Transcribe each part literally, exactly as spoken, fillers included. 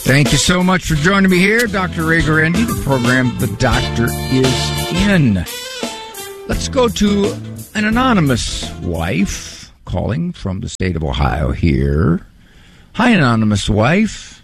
Thank you so much for joining me here, Doctor Ray Guarendi, the program The Doctor Is In. Let's go to an anonymous wife calling from the state of Ohio here. Hi, anonymous wife.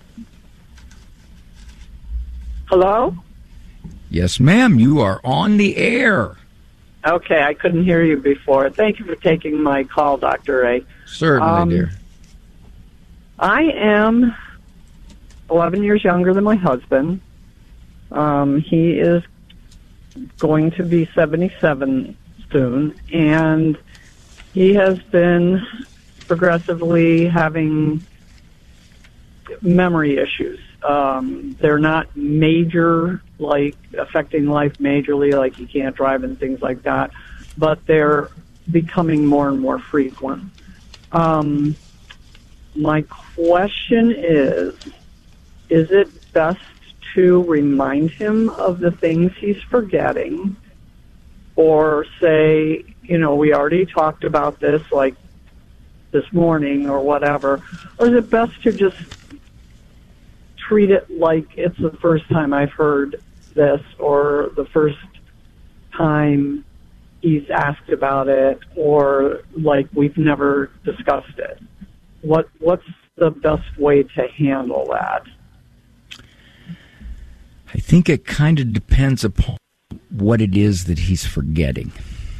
Hello? Yes, ma'am, you are on the air. Okay, I couldn't hear you before. Thank you for taking my call, Doctor Ray. Certainly, um, dear. I am eleven years younger than my husband. Um, he is going to be seventy-seven soon, and he has been progressively having memory issues. Um, they're not major, like affecting life majorly, like he can't drive and things like that, but they're becoming more and more frequent. Um, my question is, is it best to remind him of the things he's forgetting, or say, you know, we already talked about this, like this morning or whatever, or is it best to just treat it like it's the first time I've heard this, or the first time he's asked about it, or like we've never discussed it? What What's the best way to handle that? I think it kind of depends upon what it is that he's forgetting.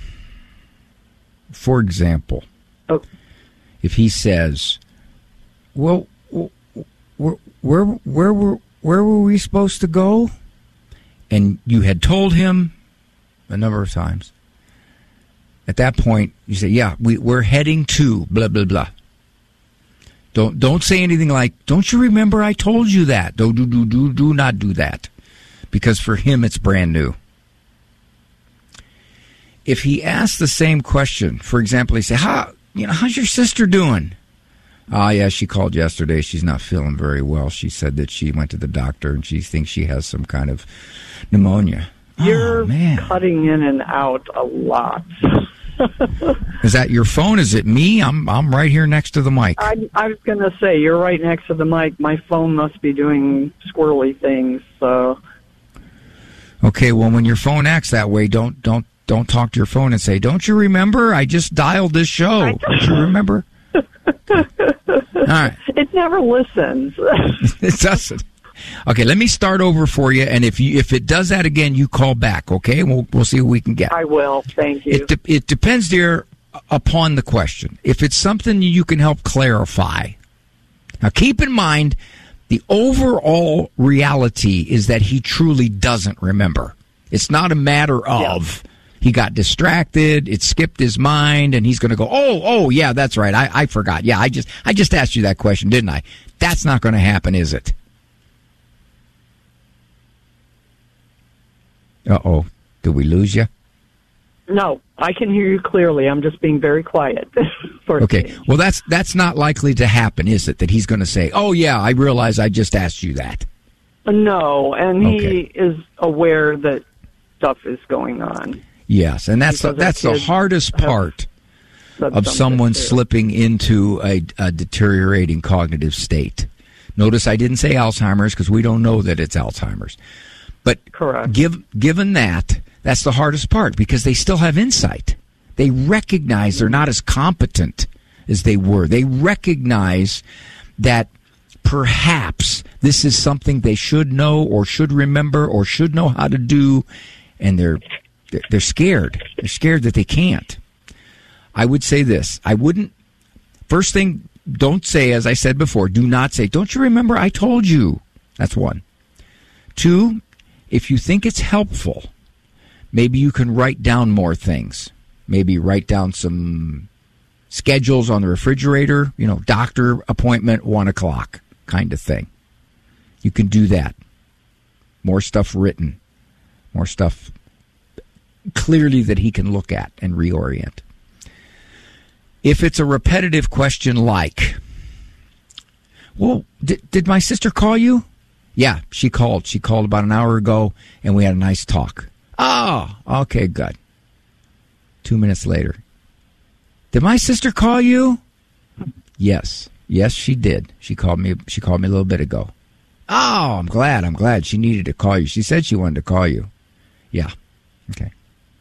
For example, oh. if he says, well, where, where, where, were, where were we supposed to go? And you had told him a number of times. At that point, you say, yeah, we, we're heading to blah, blah, blah. Don't don't say anything like, don't you remember I told you that? Do, do, do, do, do not do that. Because for him, it's brand new. If he asks the same question, for example, he say, How, you know, how's your sister doing? Oh, yeah, she called yesterday. She's not feeling very well. She said that she went to the doctor and she thinks she has some kind of pneumonia. You're oh, man. cutting in and out a lot. Is that your phone? Is it me? I'm I'm right here next to the mic. I, I was going to say, you're right next to the mic. My phone must be doing squirrely things. So, okay, well, when your phone acts that way, don't don't don't talk to your phone and say, "Don't you remember? I just dialed this show. Don't you remember?" All right. It never listens. It doesn't. Okay, let me start over for you, and if you if it does that again, you call back, okay? We'll we'll see what we can get. I will. Thank you. It de- it depends, dear, upon the question. If it's something you can help clarify. Now, keep in mind, the overall reality is that he truly doesn't remember. It's not a matter of yeah. he got distracted, it skipped his mind, and he's going to go, oh, oh, yeah, that's right, I, I forgot. Yeah, I just I just asked you that question, didn't I? That's not going to happen, is it? Uh-oh. Did we lose you? No, I can hear you clearly. I'm just being very quiet. Okay. Well, that's that's not likely to happen, is it? That he's going to say, oh, yeah, I realize I just asked you that. No, and he okay. is aware that stuff is going on. Yes, and that's the, that's the hardest part of someone too. slipping into a, a deteriorating cognitive state. Notice I didn't say Alzheimer's because we don't know that it's Alzheimer's. But Correct. Give, given that, that's the hardest part because they still have insight. They recognize they're not as competent as they were. They recognize that perhaps this is something they should know or should remember or should know how to do, and they're they're scared. They're scared that they can't. I would say this. I wouldn't, first thing, don't say, as I said before, do not say, don't you remember I told you? That's one. Two, if you think it's helpful, maybe you can write down more things. Maybe write down some schedules on the refrigerator, you know, doctor appointment, one o'clock kind of thing. You can do that. More stuff written. More stuff clearly that he can look at and reorient. If it's a repetitive question like, well, did, did my sister call you? Yeah, she called. She called about an hour ago, and we had a nice talk. Oh, okay, good. Two minutes later. Did my sister call you? Yes. Yes, she did. She called me She called me a little bit ago. Oh, I'm glad. I'm glad. She needed to call you. She said she wanted to call you. Yeah. Okay.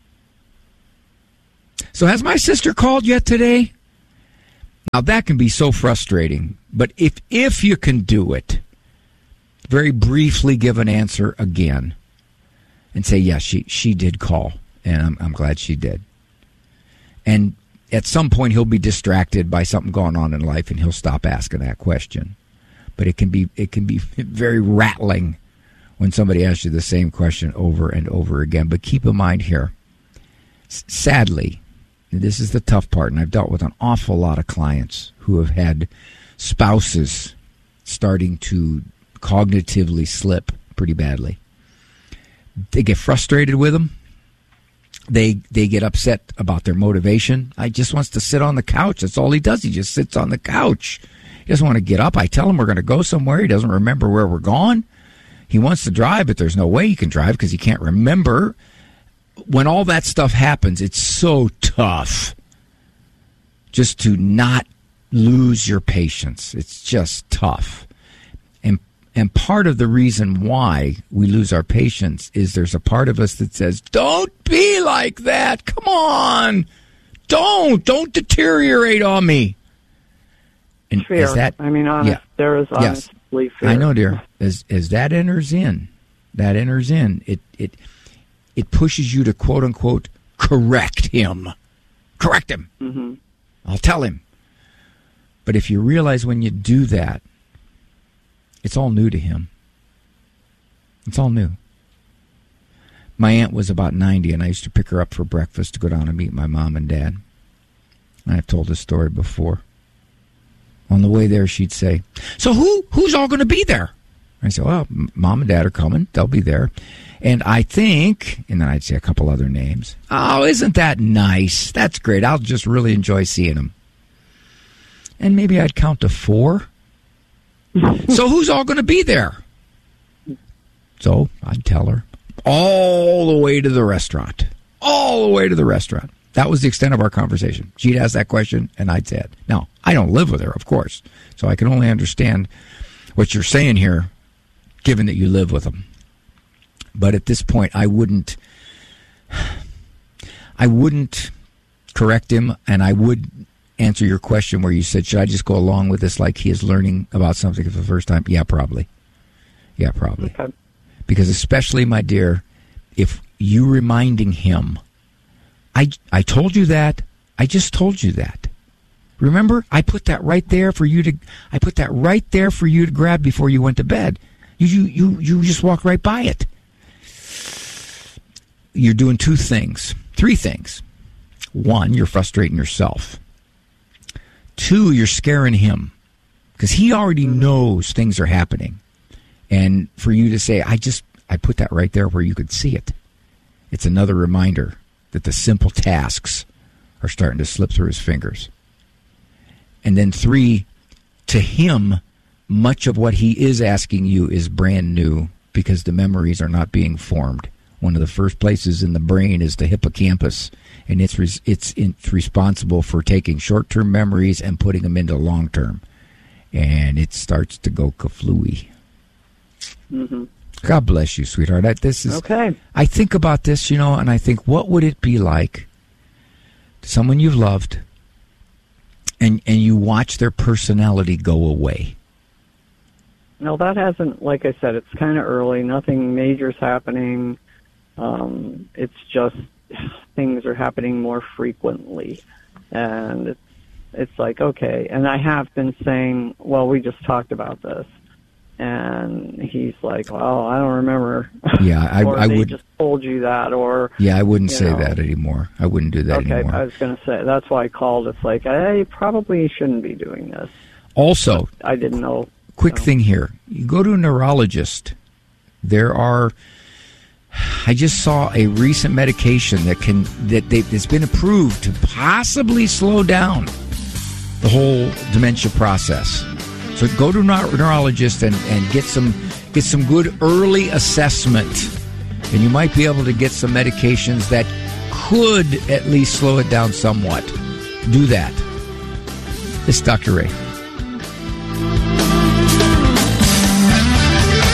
So has my sister called yet today? Now, that can be so frustrating. But if if you can do it, very briefly give an answer again and say, yes, she, she did call, and I'm, I'm glad she did. And at some point, he'll be distracted by something going on in life, and he'll stop asking that question. But it can be it can be very rattling when somebody asks you the same question over and over again. But keep in mind here, s- sadly, this is the tough part, and I've dealt with an awful lot of clients who have had spouses starting to cognitively slip pretty badly. They get frustrated with them. They they get upset about their motivation. I just wants to sit on the couch. That's all he does. He just sits on the couch. He doesn't want to get up. I tell him we're going to go somewhere. He doesn't remember where we're going. He wants to drive, but there's no way he can drive because he can't remember. When all that stuff happens, it's so tough just to not lose your patience. It's just tough. And and part of the reason why we lose our patience is there's a part of us that says, don't be like that. Come on. Don't. Don't deteriorate on me. And fear. As that, I mean, honest, yeah. there is Yes. honestly fear. I know, dear. As as that enters in, that enters in, it it it pushes you to quote unquote correct him. Correct him. Mm-hmm. I'll tell him. But if you realize when you do that, it's all new to him. It's all new. My aunt was about ninety, and I used to pick her up for breakfast to go down and meet my mom and dad. And I've told this story before. On the way there, she'd say, so who who's all going to be there? I said, well, Mom and Dad are coming. They'll be there. And I think, and then I'd say a couple other names. Oh, isn't that nice? That's great. I'll just really enjoy seeing them. And maybe I'd count to four. So who's all going to be there? So I'd tell her, all the way to the restaurant. All the way to the restaurant. That was the extent of our conversation. She'd ask that question, and I'd say it. Now, I don't live with her, of course, so I can only understand what you're saying here, given that you live with them. But at this point, I wouldn't, I wouldn't correct him, and I would answer your question where you said, should I just go along with this like he is learning about something for the first time? Yeah, probably. Yeah, probably. Okay. Because especially, my dear, if you reminding him, I, I told you that. I just told you that. Remember, I put that right there for you to. I put that right there for you to grab before you went to bed. You you you you just walked right by it. You're doing two things, three things. One, you're frustrating yourself. Two, you're scaring him because he already knows things are happening, and for you to say, "I just I put that right there where you could see it," it's another reminder that the simple tasks are starting to slip through his fingers. And then three, to him, much of what he is asking you is brand new because the memories are not being formed. One of the first places in the brain is the hippocampus, and it's res- it's, it's responsible for taking short-term memories and putting them into long-term. And it starts to go kaflooey. Mm-hmm. God bless you, sweetheart. I, this is okay. I think about this, you know, and I think, what would it be like, someone you've loved, and and you watch their personality go away? No, that hasn't, like I said, it's kind of early. Nothing major's happening. Um, it's just things are happening more frequently. And it's, it's like, okay. And I have been saying, well, we just talked about this. And he's like, well, I don't remember. Yeah, I, or I they would. just told you that, or Yeah, I wouldn't say know. that anymore. I wouldn't do that okay, anymore. I was going to say, that's why I called. It's like, I probably shouldn't be doing this. Also, I didn't know. quick so. thing here. You go to a neurologist. There are, I just saw a recent medication that can, that they, that's been approved to possibly slow down the whole dementia process. So go to a neuro- neurologist and, and get some get some good early assessment, and you might be able to get some medications that could at least slow it down somewhat. Do that. This is Doctor Ray.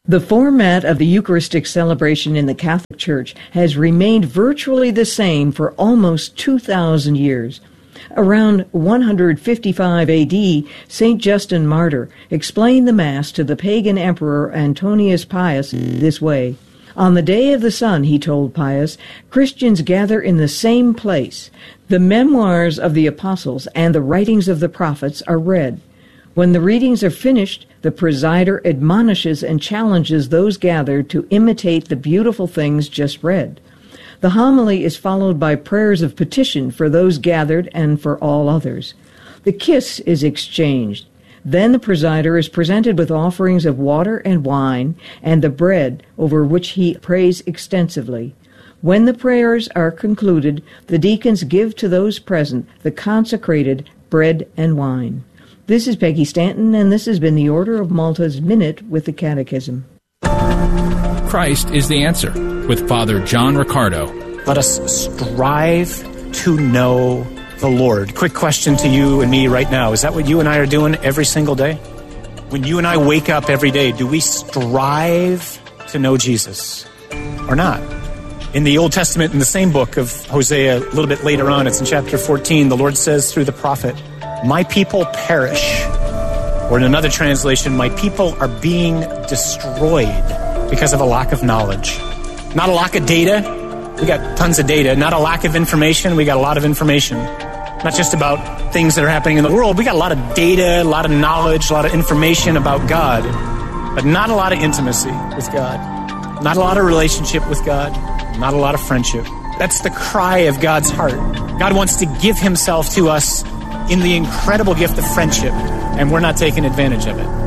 The format of the Eucharistic celebration in the Catholic Church has remained virtually the same for almost two thousand years. Around one fifty-five A D, Saint Justin Martyr explained the Mass to the pagan emperor Antonius Pius this way. On the day of the sun, he told Pius, Christians gather in the same place. The memoirs of the apostles and the writings of the prophets are read. When the readings are finished, the presider admonishes and challenges those gathered to imitate the beautiful things just read. The homily is followed by prayers of petition for those gathered and for all others. The kiss is exchanged. Then the presider is presented with offerings of water and wine and the bread, over which he prays extensively. When the prayers are concluded, the deacons give to those present the consecrated bread and wine. This is Peggy Stanton, and this has been the Order of Malta's Minute with the Catechism. Christ is the answer, with Father John Riccardo. Let us strive to know the Lord. Quick question to you and me right now. Is that what you and I are doing every single day? When you and I wake up every day, do we strive to know Jesus or not? In the Old Testament, in the same book of Hosea, a little bit later on, it's in chapter fourteen, the Lord says through the prophet, my people perish. Or in another translation, my people are being destroyed because of a lack of knowledge. Not a lack of data. We got tons of data. Not a lack of information. We got a lot of information. Not just about things that are happening in the world. We got a lot of data, a lot of knowledge, a lot of information about God, but not a lot of intimacy with God. Not a lot of relationship with God. Not a lot of friendship. That's the cry of God's heart. God wants to give himself to us in the incredible gift of friendship, and we're not taking advantage of it.